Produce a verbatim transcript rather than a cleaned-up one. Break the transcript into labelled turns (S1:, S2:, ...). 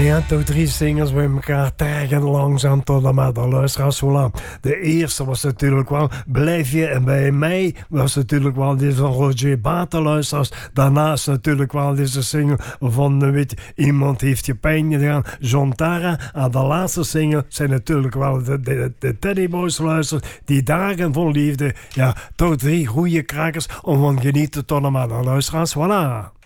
S1: Ja, toch drie singers bij elkaar trekken langzaam tot en met de luisteraars. Voilà. De eerste was natuurlijk wel Blijf je. En bij mij was natuurlijk wel deze van Roger Bate luisteraars. Daarnaast natuurlijk wel deze single van, weet je, Iemand heeft je pijn gedaan, John Tara. En de laatste single zijn natuurlijk wel de, de, de Teddy Boys luisteraars. Die dagen vol liefde. Ja, toch drie goede krakers om van genieten tot en met de luisteraars. Voilà.